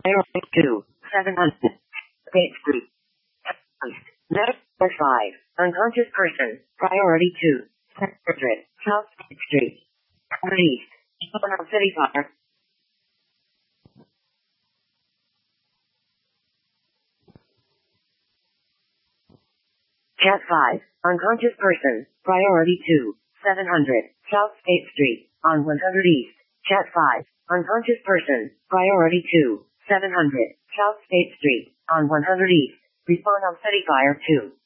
Priority 2, 700. State Street. Medical 5. Unconscious person. Priority 2, 700. South State Street. East. Equinox City Fire. Cat 5. Unconscious person. Priority 2, 700. South State Street. On 100 East. Cat 5. Unconscious person. Priority 2, 700. South State Street. On 100 East. Respond on City Fire 2.